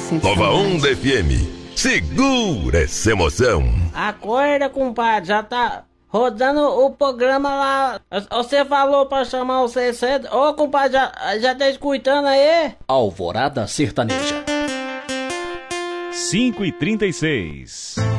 Nova Onda FM. Segura essa emoção. Acorda, compadre, já tá rodando o programa lá. Você falou pra chamar o 60. Ô, compadre, já tá escutando aí? Alvorada Sertaneja. 5h36.